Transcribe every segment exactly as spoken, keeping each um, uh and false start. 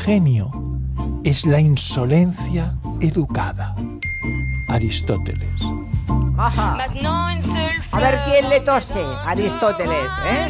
ingenio es la insolencia educada. Aristóteles. Ajá. A ver quién le tose. Aristóteles, ¿eh?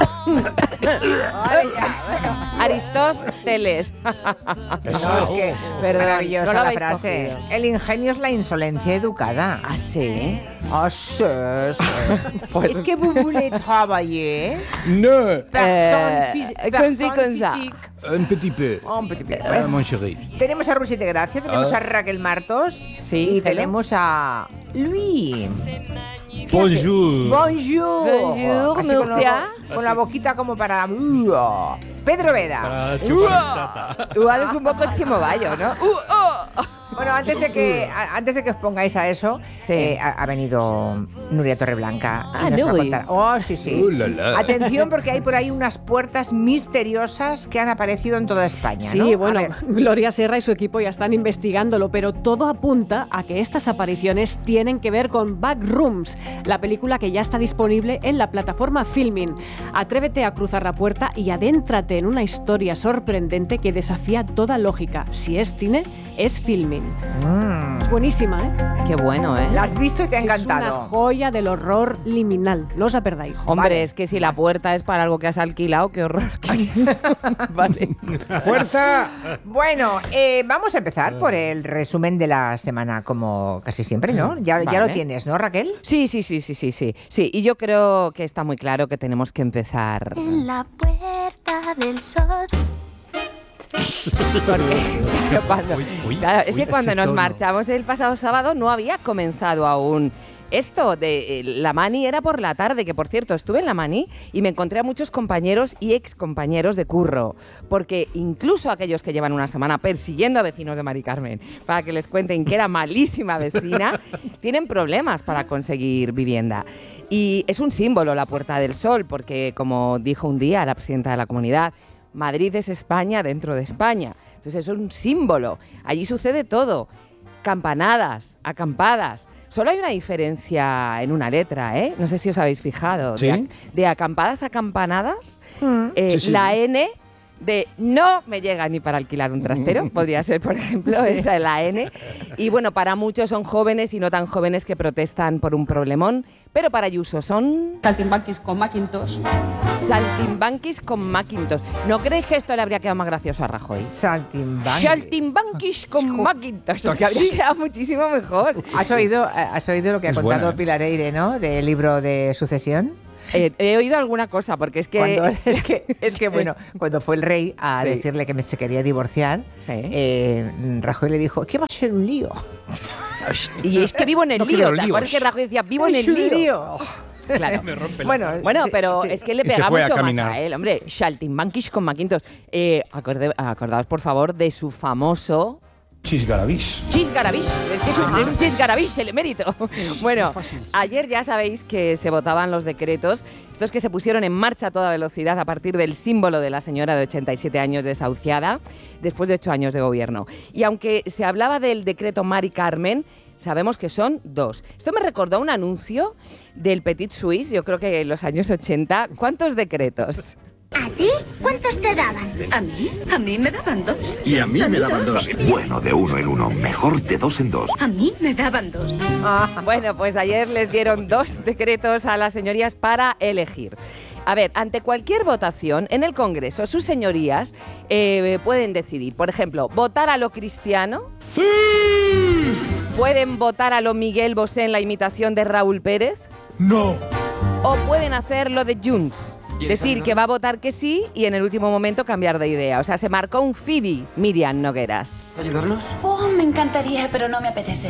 Ay, ya, bueno. Aristóteles. Eso es que Perdón, maravillosa no lo la habéis frase. cogido. El ingenio es la insolencia educada. ¿Ah, sí? Ah, sí, sí. Pues- Es que vous voulez travailler. No, Personne Eh, phys- con sí, personne con ça. physique. un petit peu. Un petit peu. Ah, mon chéri. Tenemos a Rusy de Gracia, tenemos Ah. a Raquel Martos Sí, y hello. tenemos a Luis. Bonjour. Bonjour. Bonjour, Así con, Murcia. la, con la boquita como para... Pedro Vera. Para chupar Igual es un poco chimoballo, ¿no? Uh, oh. Bueno, antes de que a- antes de que os pongáis a eso, Sí. eh, ha, ha venido Nuria Torreblanca. y Ah, nos va a Nuri. contar. Oh, sí, sí. Uh, la, la. Atención, porque hay por ahí unas puertas misteriosas que han aparecido en toda España, Sí, ¿no? A bueno, ver. Gloria Serra y su equipo ya están investigándolo, pero todo apunta a que estas apariciones tienen que ver con Backrooms, la película que ya está disponible en la plataforma Filmin. Atrévete a cruzar la puerta y adéntrate en una historia sorprendente que desafía toda lógica. Si es cine, es Filmin. Mm. Es buenísima, ¿eh? Qué bueno, ¿eh? La has visto y te ha Es una encantado. joya del horror liminal. No os la perdáis. Hombre, Vale. es que si la puerta es para algo que has alquilado, qué horror. Vale. ¡Puerta! Bueno, eh, vamos a empezar por el resumen de la semana, como casi siempre, ¿no? Ya, ya lo Vale. tienes, ¿no, Raquel? Sí, sí, sí, sí, sí, sí. Sí, y yo creo que está muy claro que tenemos que empezar. En la puerta del sol. Porque claro, cuando- Uy, uy, claro, es uy, que cuando ese nos tono. marchamos el pasado sábado no había comenzado aún. Esto de eh, la Mani era por la tarde, que por cierto estuve en la Mani y me encontré a muchos compañeros y ex compañeros de curro, porque incluso aquellos que llevan una semana persiguiendo a vecinos de Mari Carmen para que les cuenten que era malísima vecina, tienen problemas para conseguir vivienda. Y es un símbolo la Puerta del Sol, porque como dijo un día la presidenta de la comunidad, Madrid es España dentro de España. Entonces es un símbolo. Allí sucede todo. Campanadas, acampadas. Solo hay una diferencia en una letra, ¿eh? No sé si os habéis fijado. ¿Sí? De, ac- de acampadas a campanadas, eh, Sí, sí. la N de no me llega ni para alquilar un trastero, podría ser, por ejemplo, esa es la N. Y bueno, para muchos son jóvenes y no tan jóvenes que protestan por un problemón, pero para Ayuso son Saltimbanquis con Macintosh. saltimbanquis con Macintosh. ¿No creéis que esto le habría quedado más gracioso a Rajoy? Saltimbanquis. Saltimbanquis con Macintosh. Es que habría quedado muchísimo mejor. ¿Has oído, eh, ¿Has oído lo que ha Es contado buena, ¿eh? Pilar Eire, ¿no? Del libro de Sucesión. Eh, he oído alguna cosa, porque es que... Cuando, es que, es que bueno, cuando fue el rey a Sí. decirle que me- se quería divorciar, Sí. eh, Rajoy le dijo, ¿qué va a ser un lío? Y es que vivo en el No lío. quiero ¿Te acuerdas líos. que Rajoy decía, vivo en Es el un lío? Claro. Me rompe la Bueno, Bueno, sí, pero sí. es que le Y se pega fue a mucho más caminar. a él, hombre. Saltimbanquis con Macintosh. Eh, acorde- acordaos, por favor, de su famoso... Chisgarabis. Chisgarabis, es que es un, un chisgarabis el emérito. Bueno, ayer ya sabéis que se votaban los decretos, estos que se pusieron en marcha a toda velocidad a partir del símbolo de la señora de ochenta y siete años desahuciada, después de ocho años de gobierno. Y aunque se hablaba del decreto Mari Carmen, sabemos que son dos. Esto me recordó un anuncio del Petit Suisse, yo creo que en los años ochenta. ¿Cuántos decretos? ¿A ti? ¿Cuántos te daban? ¿A mí? A mí me daban dos. Y a mí me daban dos. Bueno, de uno en uno. Mejor de dos en dos. A mí me daban dos. Bueno, pues ayer les dieron dos decretos a las señorías para elegir. A ver, ante cualquier votación en el Congreso, sus señorías eh, pueden decidir, por ejemplo, votar a lo cristiano. ¡Sí! Pueden votar a lo Miguel Bosé en la imitación de Raúl Pérez. No. O pueden hacer lo de Junts. Decir que va a votar que sí y en el último momento cambiar de idea. O sea, se marcó un Phoebe, Miriam Nogueras. ¿Ayudarnos? Oh, me encantaría, pero no me apetece.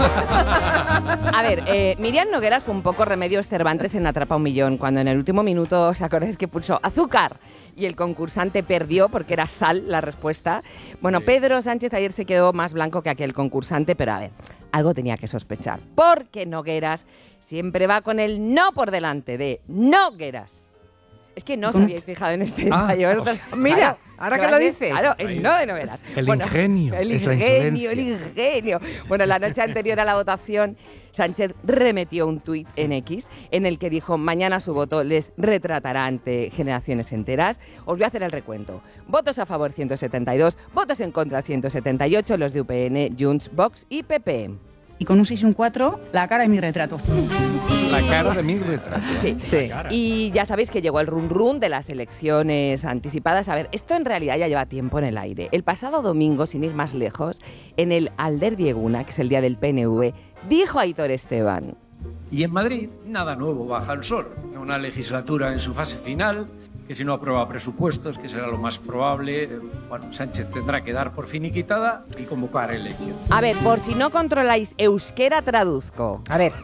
A ver, eh, Miriam Nogueras fue un poco Remedios Cervantes en Atrapa un Millón, cuando en el último minuto, ¿os acordáis que pulsó azúcar? Y el concursante perdió porque era sal la respuesta. Bueno, Pedro Sánchez ayer se quedó más blanco que aquel concursante, pero a ver, algo tenía que sospechar. Porque Nogueras siempre va con el no por delante, de Nogueras. Es que no os habíais fijado en este Ah, detalle. Vosotros- mira, claro, ahora que claro, lo dices. Claro, el no de Nogueras. El ingenio, El es la ingenio, insolencia. el ingenio. Bueno, la noche anterior a la votación Sánchez remetió un tuit en X en el que dijo: mañana su voto les retratará ante generaciones enteras. Os voy a hacer el recuento. Votos a favor ciento setenta y dos, votos en contra ciento setenta y ocho, los de U P N, Junts, Vox y P P. Y con un seis y un cuatro, la cara de mi retrato. La cara de mi retrato. Sí, sí. Y ya sabéis que llegó el run run de las elecciones anticipadas. A ver, esto en realidad ya lleva tiempo en el aire. El pasado domingo, sin ir más lejos, en el Alderdieguna, que es el día del P N V, dijo Aitor Esteban: y en Madrid, nada nuevo bajo el sol. Una legislatura en su fase final, que si no aprueba presupuestos, que será lo más probable, bueno, Sánchez tendrá que dar por finiquitada y convocar elecciones. A ver, por si no controláis euskera, traduzco. A ver.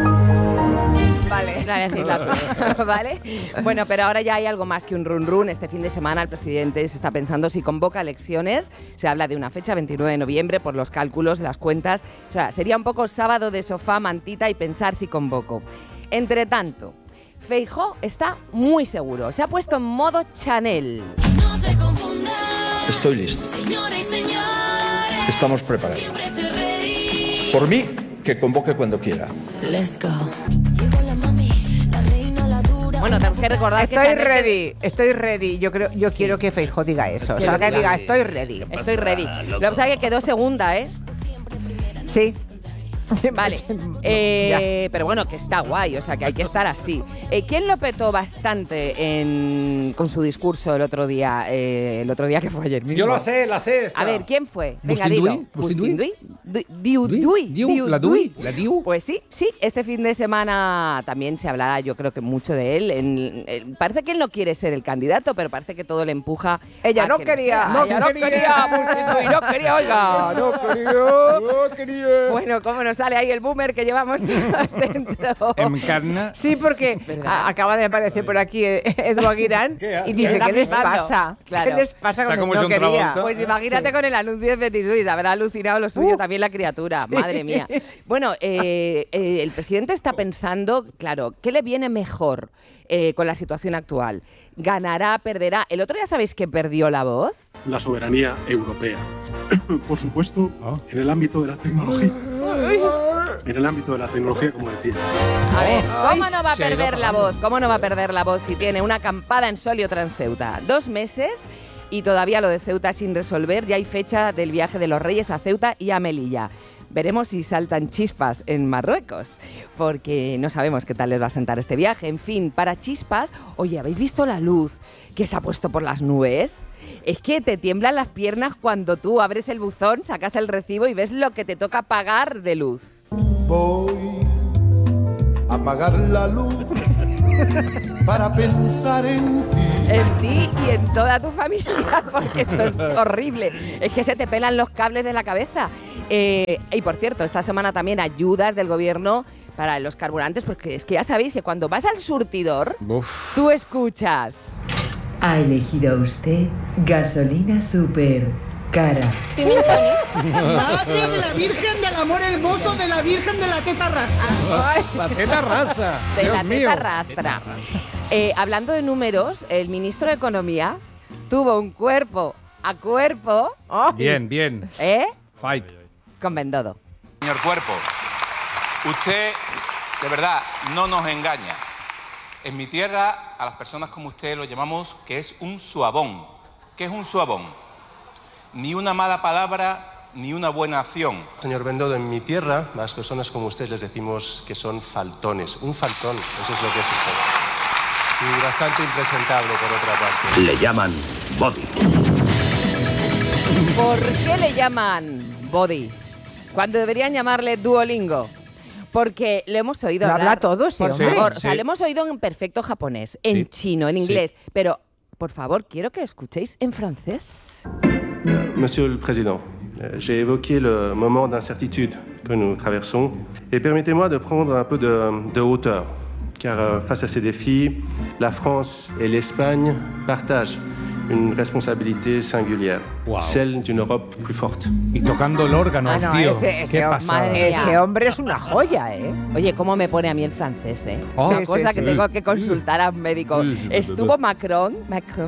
Vale, la legislatura, ¿vale? Bueno, pero ahora ya hay algo más que un run run. Este fin de semana el presidente se está pensando si convoca elecciones. Se habla de una fecha, veintinueve de noviembre, por los cálculos, las cuentas. O sea, sería un poco sábado de sofá, mantita y pensar si convoco. Entre tanto, Feijóo está muy seguro. Se ha puesto en modo Chanel. No se confunda. Estoy listo. Señores y señores. Estamos preparados. Siempre te reí. Por mí, que convoque cuando quiera. Let's go. Llegó la mami, la reina, la dura. Bueno, tenemos que recordar estoy que... Estoy ready, estoy ready. Yo creo, yo sí. quiero que Feijóo diga eso. O sea, que diga, estoy ready. Estoy ready. Lo que pasa es que quedó segunda, ¿eh? Sí. Vale, eh, pero bueno, que está guay, o sea, que hay que estar así. Eh, ¿Quién lo petó bastante en, con su discurso el otro día? Eh, el otro día que fue ayer mismo. Yo lo sé, la sé. Esta. A ver, ¿quién fue? Venga, dilo. ¿Bustinduy? ¿Diudui? ¿La Dui? ¿La Diu? Pues sí, sí. Este fin de semana también se hablará, yo creo que mucho de él. En, en, parece que él no quiere ser el candidato, pero parece que todo le empuja. Ella no quería. No, ella no quería, Bustinduy, no quería, oiga. No quería, no quería. Bueno, ¿cómo nos sale ahí el boomer que llevamos todos dentro? Encarna. Sí, porque a, acaba de aparecer por aquí Edu Aguirán y dice, ¿qué les pasa? Claro. ¿Qué les pasa Está con como no John quería? Travolta. Pues imagínate sí. Con el anuncio de Petit Suisse, habrá alucinado lo suyo uh, también la criatura, sí. Madre mía. Bueno, eh, eh, el presidente está pensando, claro, ¿qué le viene mejor eh, con la situación actual? ¿Ganará, perderá? El otro día, ¿sabéis que perdió la voz? La soberanía europea. Por supuesto, oh. en el ámbito de la tecnología. En el ámbito de la tecnología, como decía. A ver, ¿cómo no va a perder la voz? ¿Cómo no va a perder la voz si tiene una acampada en Sol y otra en Ceuta? Dos meses y todavía lo de Ceuta sin resolver. Ya hay fecha del viaje de los Reyes a Ceuta y a Melilla. Veremos si saltan chispas en Marruecos, porque no sabemos qué tal les va a sentar este viaje. En fin, para chispas, oye, ¿habéis visto la luz que se ha puesto por las nubes? Es que te tiemblan las piernas cuando tú abres el buzón, sacas el recibo y ves lo que te toca pagar de luz. Voy a apagar la luz para pensar en ti. En ti y en toda tu familia, porque esto es horrible. Es que se te pelan los cables de la cabeza. Eh, y por cierto, esta semana también ayudas del gobierno para los carburantes, porque es que ya sabéis que cuando vas al surtidor, Uf. tú escuchas... Ha elegido usted gasolina super cara. Madre de la Virgen del Amor Hermoso, de la Virgen de la Teta Rastra. Ay, la Teta Rastra. De Dios la mío. Teta Rastra. Eh, hablando de números, el ministro de Economía tuvo un cuerpo a cuerpo. Oh. Bien, bien. ¿Eh? Fight. Con Bendodo. Señor Cuerpo, usted de verdad no nos engaña. En mi tierra, a las personas como usted lo llamamos que es un suabón. ¿Qué es un suabón? Ni una mala palabra, ni una buena acción. Señor Bendodo, en mi tierra, a las personas como usted les decimos que son faltones. Un faltón, eso es lo que es usted. Y bastante impresentable, por otra parte. Le llaman body. ¿Por qué le llaman body? Cuando deberían llamarle Duolingo. Porque lo hemos oído hablar. Habla todo, sí, por hombre. favor. Sí. O sea, lo hemos oído en perfecto japonés, en sí. chino, en inglés. Sí. Pero, por favor, quiero que escuchéis en francés. Monsieur le Président, j'ai évoqué le moment d'incertitude que nous traversons et permettez-moi de prendre un peu de, de hauteur. Car face à ces défis, la France et l'Espagne partagent une responsabilité singulière, wow. celle d'une Europe plus forte. Y tocando el órgano, ah, no, tío. Ese, ese, ¿Qué pasa? Ese hombre es una joya, ¿eh? Oye, ¿cómo me pone a mí el francés, eh? Oh, Una sí, cosa sí, que sí. tengo que consultar a un médico. Sí, sí, sí, Estuvo sí. Macron, Macron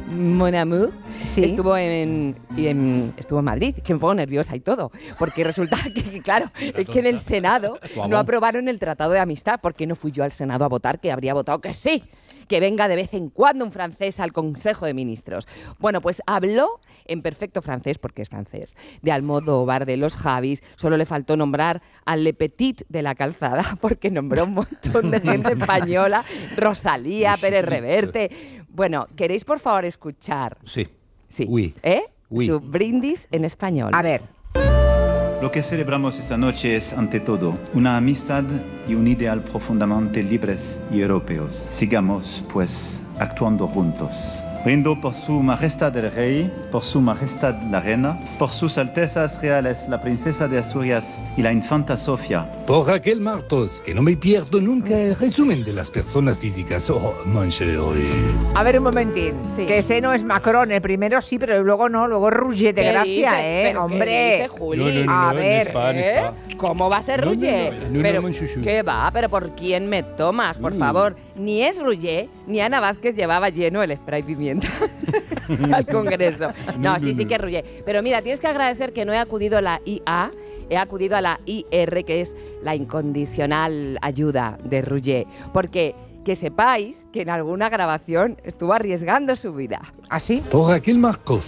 Mon Amour, Sí. estuvo en, en- estuvo en Madrid, que me pongo nerviosa y todo, porque resulta que, claro, es que en el Senado no aprobaron el Tratado de Amistad, porque no fui yo al Senado a votar, que habría votado que sí, que venga de vez en cuando un francés al Consejo de Ministros. Bueno, pues habló en perfecto francés, porque es francés, de Almodóvar, de los Javis. Solo le faltó nombrar al Le Petit de la Calzada, porque nombró un montón de gente española, Rosalía, Pérez Reverte. Bueno, ¿queréis por favor escuchar? Sí. Sí. Oui. ¿Eh? Oui. Su brindis en español. A ver. Lo que celebramos esta noche es, ante todo, una amistad y un ideal profundamente libres y europeos. Sigamos, pues, actuando juntos. Brindo por su majestad el rey, por su majestad la reina, por sus altezas reales la princesa de Asturias y la infanta Sofía. Por Raquel Martos, que no me pierdo nunca el resumen de las personas físicas. Oh, mon chéri. A ver un momentín. Sí. Que ese no es Macron, el primero sí, pero luego no, luego Rouget de ¿Qué Gracia, dice? ¿eh? ¿Pero qué Hombre. dice, Juli? No, no, no, A no, ver. no es pa, no es ¿Eh? pa. ¿Cómo va a ser No, no, Rouget? no, no, pero, no, mon chuchu. ¿qué va? ¿Pero por quién me tomas? Por Uh. favor. Ni es Rouget, ni Ana Vázquez llevaba lleno el spray pimienta al Congreso. No, No, sí, no, sí no. que es Rouget. Pero mira, tienes que agradecer que no he acudido a la I A, he acudido a la I R, que es la incondicional ayuda de Rouget. Porque que sepáis que en alguna grabación estuvo arriesgando su vida. ¿Ah, sí? Por Raquel Marcos.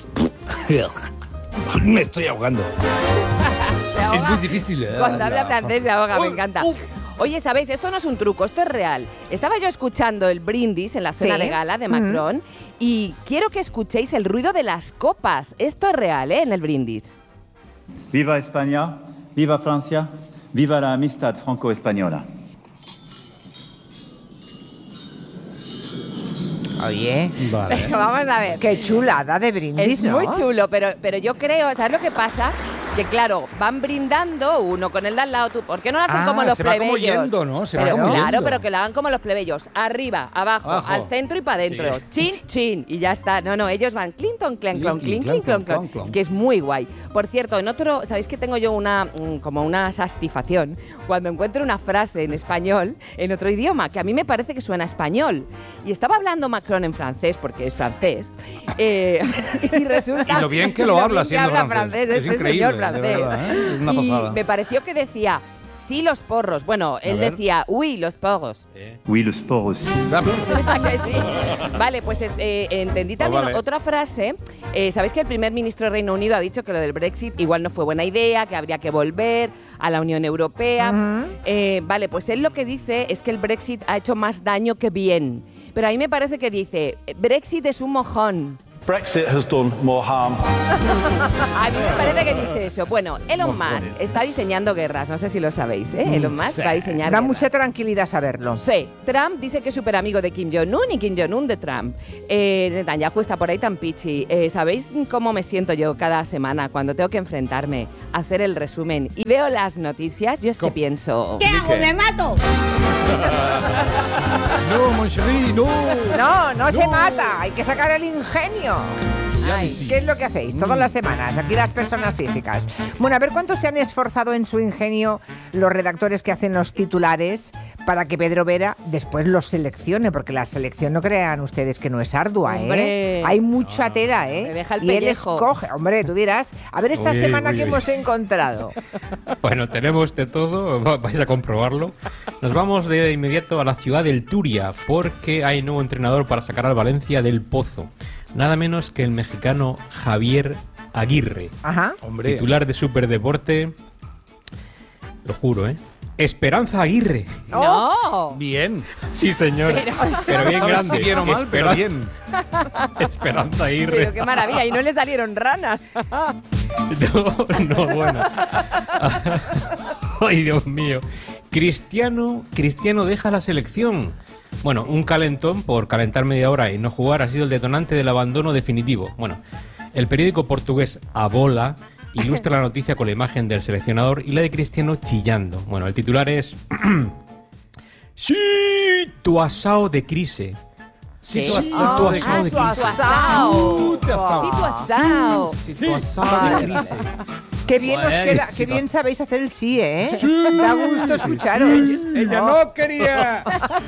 Me estoy ahogando. Se ahoga. Es muy difícil. ¿eh? Cuando habla La- francés se ahoga, me encanta. Oye, ¿sabéis? Esto no es un truco, esto es real. Estaba yo escuchando el brindis en la cena Sí. de gala de Macron y quiero que escuchéis el ruido de las copas. Esto es real, ¿eh? En el brindis. Viva España, viva Francia, viva la amistad franco-española. Oye. Vale. Vamos a ver. Qué chulada de brindis, Es ¿no? muy chulo, pero, pero yo creo, ¿sabes lo que pasa? Que claro, van brindando uno con el de al lado, tú, ¿por qué no lo hacen Ah, como los se va como plebeyos? yendo, ¿no? Se va pero, como claro, yendo. pero que lo hagan como los plebeyos, arriba, abajo, Abajo. al centro y para adentro, Sí. chin, chin, y ya está. No, no, ellos van clinton, clan, clon, Clink, clink, clink, clink, clon, clon, clon. clon. Es que es muy guay. Por cierto, en otro, ¿sabéis que tengo yo una, mm, como una satisfacción cuando encuentro una frase en español, en otro idioma, que a mí me parece que suena a español? Y estaba hablando Macron en francés, porque es francés, eh, y resulta... Y lo bien que lo habla bien que siendo habla francés. francés, Es este increíble, señor de francés. verdad, ¿eh? Es una y pasada. me pareció que decía, sí, los porros. Bueno, él ver. decía, uy, los porros. Oui, los poros. ¿A que sí? Vale, pues es- eh, entendí también vale. otra frase. Eh, Sabéis que el primer ministro del Reino Unido ha dicho que lo del Brexit igual no fue buena idea, que habría que volver a la Unión Europea. Eh, vale, pues él lo que dice es que el Brexit ha hecho más daño que bien. Pero a mí me parece que dice, Brexit es un mojón. Brexit has done more harm. A mí me parece que dice eso. Bueno, Elon Musk está diseñando guerras, no sé si lo sabéis, ¿eh? Elon Musk Sí. va a diseñar Da guerras. mucha tranquilidad saberlo. Sí, Trump dice que es súper amigo de Kim Jong-un y Kim Jong-un de Trump. Eh, Netanyahu está por ahí tan pichi. Eh, ¿Sabéis cómo me siento yo cada semana cuando tengo que enfrentarme a hacer el resumen y veo las noticias? Yo es que pienso... ¿Qué hago? ¡Me mato! No, mon chéri, no. No, no se mata, hay que sacar el ingenio. Ay, ¿qué es lo que hacéis todas las semanas? Aquí las personas físicas. Bueno, a ver cuánto se han esforzado en su ingenio los redactores que hacen los titulares para que Pedro Vera después los seleccione, porque la selección no crean ustedes que no es ardua, ¿eh? Hombre. Hay mucha tela, ¿eh? Me deja el y él pellejo. escoge, hombre, tú dirás, a ver esta Uy, semana uy, que uy. hemos encontrado. Bueno, tenemos de todo, va- vais a comprobarlo. Nos vamos de inmediato a la ciudad del Turia, porque hay nuevo entrenador para sacar al Valencia del pozo. Nada menos que el mexicano Javier Aguirre, Ajá. Hombre. titular de Superdeporte. Lo juro, ¿eh? Esperanza Aguirre. ¡No! Bien. Sí, señor. Pero, bien No sabes grande. si bien o mal, pero Esperanza- bien. Esperanza Aguirre. Pero qué maravilla, y no le salieron ranas. No, no, bueno. Ay, Dios mío. Cristiano, Cristiano deja la selección. Bueno, un calentón por calentar media hora y no jugar ha sido el detonante del abandono definitivo. Bueno, el periódico portugués A Bola ilustra la noticia con la imagen del seleccionador y la de Cristiano chillando. Bueno, el titular es... ¡Sí! Situação de crise. Situação Ah, de crise. situação. Situação. Situação. Situação de crise. Qué bien os queda, qué bien sabéis hacer el sí, ¿eh? Sí. Da gusto escucharos. Ella no, no quería.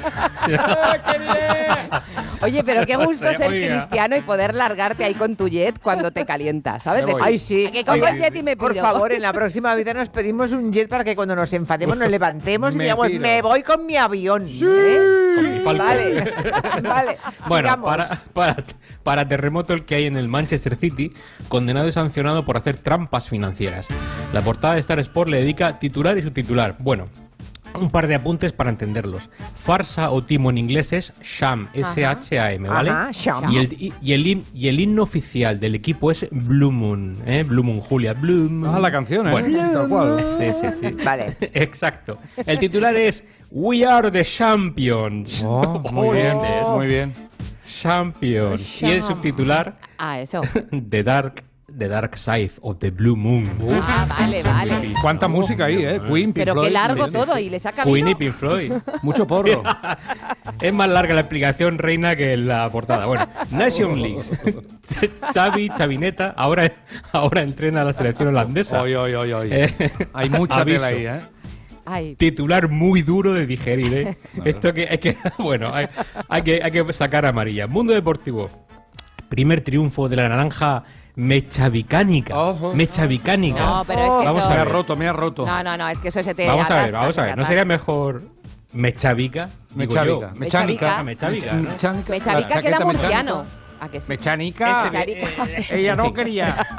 No quería. Oye, pero qué gusto ser cristiano y poder largarte ahí con tu jet cuando te calientas, ¿sabes? Ay, sí. Que cojo el jet y me pido. Por favor, en la próxima vida nos pedimos un jet para que cuando nos enfademos nos levantemos y digamos, pido. me voy con mi avión. Sí. ¿eh? Con mi Falcon. Vale, vale. Bueno, para, para, para terremoto el que hay en el Manchester City, condenado y sancionado por hacer trampas financieras. La portada de Star Sport le dedica titular y subtitular. Bueno, un par de apuntes para entenderlos. Farsa o timo en inglés es sham, S H A M, ¿vale? Ajá, sham. Y el, y, y, el, y el himno oficial del equipo es Blue Moon, ¿eh? Blue Moon, Julia, Blue Moon. Ah, la canción, ¿eh? Bueno, tal cual. Sí, sí, sí. Vale. Exacto. El titular es We are the champions. Oh, muy bien, ¿Ves? muy bien. Champions. Y el subtitular Ah, eso. The Dark The Dark Side of the Blue Moon. Uf. Ah, vale, vale. Y cuánta música ahí, ¿eh? Queen, Pink Pero Floyd, qué largo sí, todo, sí. y les ha cabido. Queen y Pink Floyd. Mucho porro. Sí. Es más larga la explicación, reina, que la portada. Bueno, Nation Leagues. Xavi, Chavineta, ahora, ahora entrena a la selección holandesa. Oy, oy, oy, oy. Eh, Hay mucha aviso. tela ahí, ¿eh? Ay. Titular muy duro de digerir, ¿eh? Esto que hay que, bueno, hay, hay que hay que sacar amarilla. Mundo deportivo. Primer triunfo de la naranja mechavicánica. Ojo. Mechavicánica. No, pero es que Vamos eso... a Me ha ver. roto, me ha roto. No, no, no, es que eso se te Vamos a ver, atasca, vamos se a te ver. ¿No atasca. sería mejor mechavica? Digo Mechavica. yo. Mechánica. Mechavica, ¿no? Mechánica. Mechavica La queda chaqueta murciano. ¿A que sí? Mechánica. Mechánica. Ella no quería.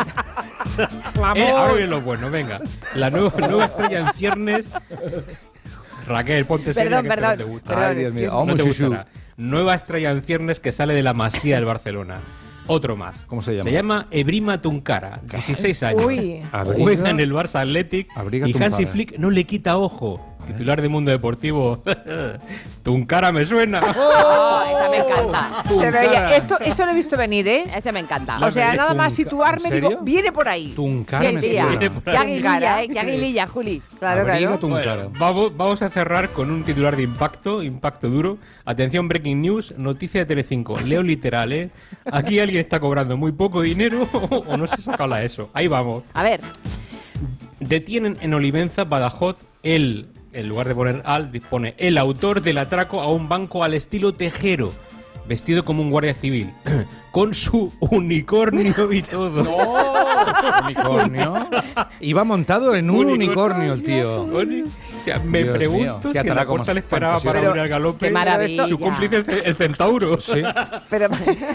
Eh, ahora viene lo bueno, venga. La nueva, nueva estrella en ciernes. Raquel, ponte seria, Perdón, que esto perdón, no te gusta. perdón, Ay, Dios mío. excuse me. No te gustará. Nueva estrella en ciernes que sale de la Masía del Barcelona. Otro más. ¿Cómo se llama? Se llama Ebrima Tunkara, dieciséis años. Uy. Juega en el Barça Athletic Abriga y Tunkara. Hansi Flick no le quita ojo. Titular de Mundo Deportivo. Tunkara me suena. Oh, esa me encanta. Se veía. Esto, esto lo he visto venir, ¿eh? Ese me encanta. O sea, nada más Tunca- situarme, ¿En digo, serio? viene por ahí. Tunkara Sí, me sí, suena. ya. Viene por Qué ahí. aguililla, eh, qué aguililla, Juli. Claro, Abriga claro. Tunkara. Bueno, vamos, vamos a cerrar con un titular de impacto, impacto duro. Atención, breaking news, noticia de Telecinco. Leo literal, ¿eh? Aquí alguien está cobrando muy poco dinero o no se ha sacado la ESO. Ahí vamos. A ver, Detienen en Olivenza, Badajoz, el, en lugar de poner al, pone el autor del atraco a un banco al estilo Tejero, vestido como un guardia civil, con su unicornio y todo. ¡No! ¿Unicornio? Iba montado en un unicornio, el tío. Uni- O sea, me Dios pregunto mío, qué si a la atraco corta más le esperaba para fantasioso. ir al galope. Qué maravilla. Su cómplice el, ce- el centauro. Sí. Pero,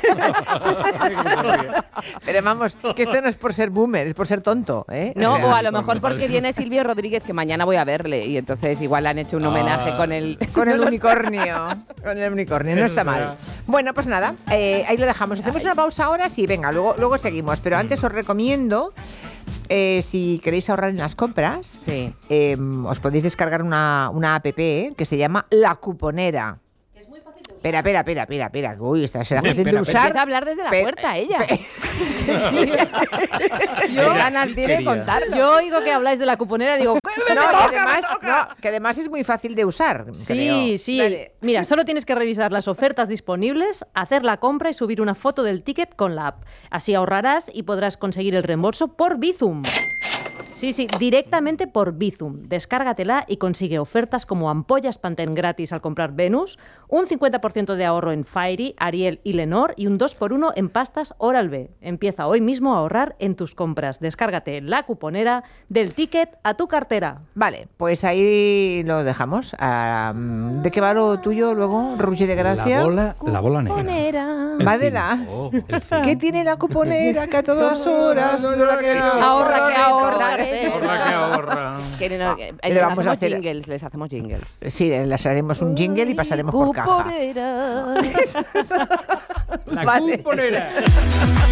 pero vamos, que esto no es por ser boomer, es por ser tonto, ¿eh? no, O sea, o a lo mejor porque viene Silvio Rodríguez, que mañana voy a verle, y entonces igual le han hecho un homenaje Ah. con el... Con el no lo sé. unicornio. Con el unicornio, no está mal. Bueno, pues nada, eh, ahí lo dejamos. Hacemos una pausa ahora, sí, venga, luego, luego seguimos. Pero antes os recomiendo, eh, si queréis ahorrar en las compras, Sí. eh, os podéis descargar una, una app eh, que se llama La Cuponera. Es muy fácil de usar. Espera, espera, espera, espera, espera. Uy, esta será fácil Espera, de espera. usar. Empieza a hablar desde la Pe- puerta ella. Qué Qué ganas sí tiene de quería. contarlo. Yo oigo que habláis de la cuponera y digo, No, que además, no, que además es muy fácil de usar. sí, creo. sí. Dale. Mira, solo tienes que revisar las ofertas disponibles, hacer la compra y subir una foto del ticket con la app. Así ahorrarás y podrás conseguir el reembolso por Bizum. Sí, sí, directamente por Bizum. Descárgatela y consigue ofertas como ampollas Pantene gratis al comprar Venus, un cincuenta por ciento de ahorro en Fairy, Ariel y Lenor y un dos por uno en pastas Oral-B. Empieza hoy mismo a ahorrar en tus compras. Descárgate la cuponera del ticket a tu cartera. Vale, pues ahí lo dejamos. Ah, ¿de qué va lo tuyo luego, Rugi de Gracia? La bola, la bola negra. Cuponera. El Va de cine. la. Oh, el fin. ¿Qué tiene la cuponera que a todas horas? no la quiero? Ahorra, que ahorra. Ahorra, que ahorra. Que no, que- le les vamos a hacemos hacer- jingles, les hacemos jingles. Sí, les haremos un jingle y pasaremos por caja. Cuponera. La Vale. cuponera.